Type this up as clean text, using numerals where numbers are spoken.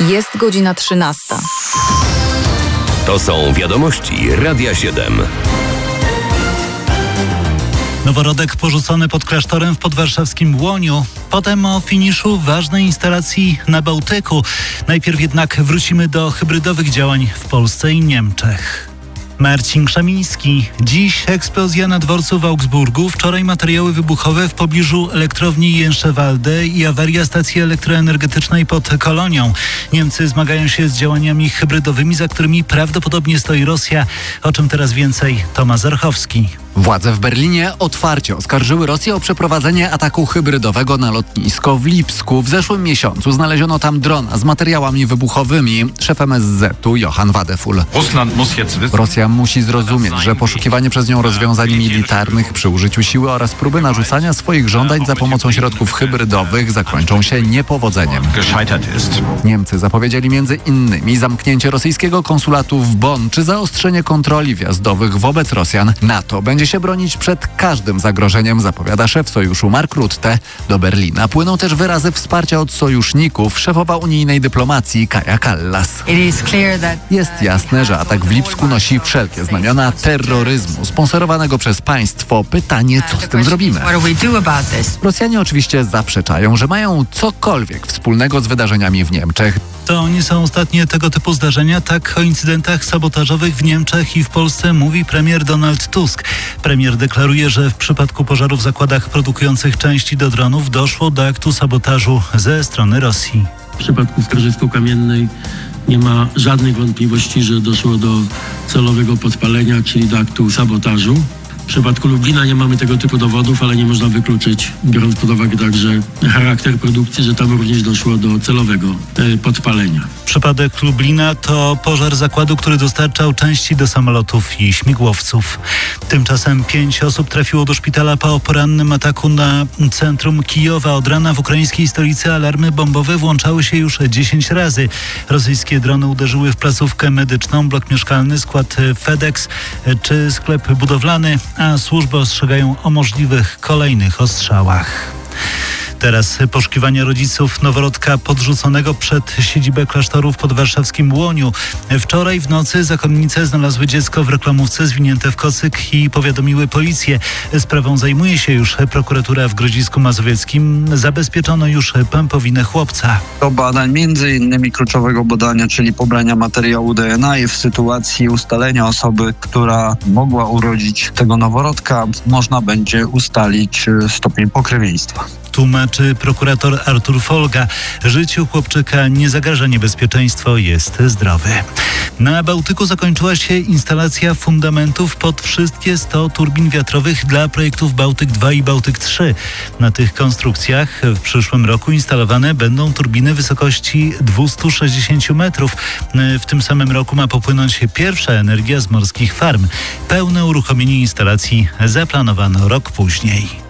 Jest godzina 13. To są wiadomości Radia 7. Noworodek porzucony pod klasztorem w podwarszawskim Łoniu. Potem o finiszu ważnej instalacji na Bałtyku. Najpierw jednak wrócimy do hybrydowych działań w Polsce i Niemczech. Marcin Krzemiński. Dziś eksplozja na dworcu w Augsburgu, wczoraj materiały wybuchowe w pobliżu elektrowni Jęszczewalde i awaria stacji elektroenergetycznej pod Kolonią. Niemcy zmagają się z działaniami hybrydowymi, za którymi prawdopodobnie stoi Rosja. O czym teraz więcej Tomasz Zarchowski. Władze w Berlinie otwarcie oskarżyły Rosję o przeprowadzenie ataku hybrydowego na lotnisko w Lipsku. W zeszłym miesiącu znaleziono tam drona z materiałami wybuchowymi. Szef MSZ-u Johann Wadefull. Rosja musi zrozumieć, że poszukiwanie przez nią rozwiązań militarnych przy użyciu siły oraz próby narzucania swoich żądań za pomocą środków hybrydowych zakończą się niepowodzeniem. Niemcy zapowiedzieli między innymi zamknięcie rosyjskiego konsulatu w Bonn czy zaostrzenie kontroli wjazdowych wobec Rosjan. NATO będzie się bronić przed każdym zagrożeniem, zapowiada szef sojuszu Mark Rutte. Do Berlina płyną też wyrazy wsparcia od sojuszników. Szefowa unijnej dyplomacji Kaja Kallas. Jest jasne, że atak w Lipsku nosi wszelkie znamiona terroryzmu sponsorowanego przez państwo. Pytanie, co z tym zrobimy? Rosjanie oczywiście zaprzeczają, że mają cokolwiek wspólnego z wydarzeniami w Niemczech. To nie są ostatnie tego typu zdarzenia. Tak o incydentach sabotażowych w Niemczech i w Polsce mówi premier Donald Tusk. Premier deklaruje, że w przypadku pożaru w zakładach produkujących części do dronów doszło do aktu sabotażu ze strony Rosji. W przypadku Skarżysko-Kamiennej nie ma żadnych wątpliwości, że doszło do celowego podpalenia, czyli do aktu sabotażu. W przypadku Lublina nie mamy tego typu dowodów, ale nie można wykluczyć, biorąc pod uwagę także charakter produkcji, że tam również doszło do celowego podpalenia. Przypadek Lublina to pożar zakładu, który dostarczał części do samolotów i śmigłowców. Tymczasem 5 osób trafiło do szpitala po porannym ataku na centrum Kijowa. Od rana w ukraińskiej stolicy alarmy bombowe włączały się już 10 razy. Rosyjskie drony uderzyły w placówkę medyczną, blok mieszkalny, skład FedEx czy sklep budowlany, a służby ostrzegają o możliwych kolejnych ostrzałach. Teraz poszukiwania rodziców noworodka podrzuconego przed siedzibę klasztoru w podwarszawskim Łoniu. Wczoraj w nocy zakonnice znalazły dziecko w reklamówce zwinięte w kocyk i powiadomiły policję. Sprawą zajmuje się już prokuratura w Grodzisku Mazowieckim. Zabezpieczono już pępowinę chłopca. Do badań, między innymi kluczowego badania, czyli pobrania materiału DNA i w sytuacji ustalenia osoby, która mogła urodzić tego noworodka, można będzie ustalić stopień pokrewieństwa. Tłumaczy prokurator Artur Folga. Życiu chłopczyka nie zagraża niebezpieczeństwo, jest zdrowy. Na Bałtyku zakończyła się instalacja fundamentów pod wszystkie 100 turbin wiatrowych dla projektów Bałtyk 2 i Bałtyk 3. Na tych konstrukcjach w przyszłym roku instalowane będą turbiny wysokości 260 metrów. W tym samym roku ma popłynąć pierwsza energia z morskich farm. Pełne uruchomienie instalacji zaplanowano rok później.